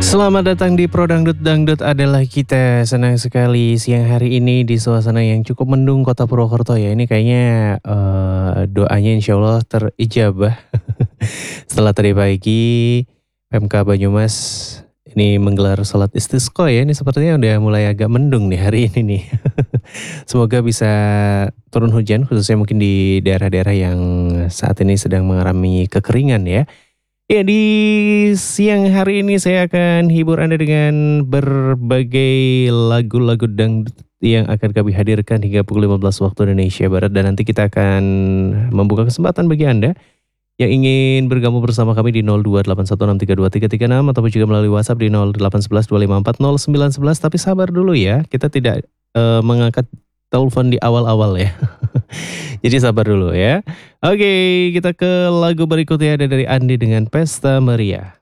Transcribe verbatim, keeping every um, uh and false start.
Selamat datang di Pro Dangdut. Dangdut adalah kita. Senang sekali siang hari ini di suasana yang cukup mendung kota Purwokerto ya. Ini kayaknya uh, doanya insya Allah terijabah. Setelah tadi pagi Pemka Banyumas ini menggelar sholat istisqa ya. Ini sepertinya udah mulai agak mendung nih hari ini nih. Semoga bisa turun hujan khususnya mungkin di daerah-daerah yang saat ini sedang mengalami kekeringan ya. Ya, di siang hari ini saya akan hibur Anda dengan berbagai lagu-lagu dangdut yang akan kami hadirkan hingga pukul lima belas waktu Indonesia Barat. Dan nanti kita akan membuka kesempatan bagi Anda yang ingin bergabung bersama kami di nol dua delapan satu enam tiga dua tiga tiga enam ataupun juga melalui WhatsApp di nol delapan satu satu dua lima empat nol sembilan satu satu. Tapi sabar dulu ya, kita tidak uh, mengangkat telepon di awal-awal ya. Jadi sabar dulu ya. Oke, kita ke lagu berikutnya ada dari Andi dengan Pesta Meriah.